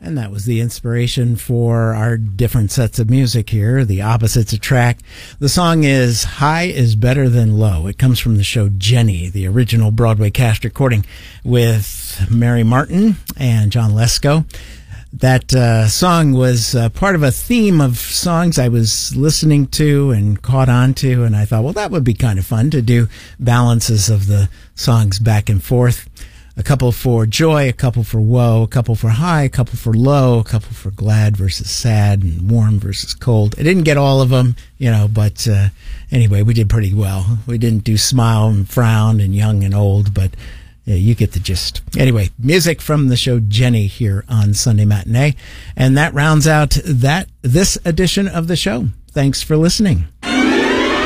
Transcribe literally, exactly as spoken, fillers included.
And that was the inspiration for our different sets of music here, the opposites attract. The song is High is Better Than Low. It comes from the show Jenny, the original Broadway cast recording with Mary Martin and John Lesko. That uh, song was uh, part of a theme of songs I was listening to and caught on to, and I thought, well, that would be kind of fun to do balances of the songs back and forth. A couple for joy, a couple for woe, a couple for high, a couple for low, a couple for glad versus sad, and warm versus cold. I didn't get all of them, you know, but uh, anyway, we did pretty well. We didn't do smile and frown and young and old, but yeah, you get the gist. Anyway, music from the show Jenny here on Sunday Matinee. And that rounds out that this edition of the show. Thanks for listening.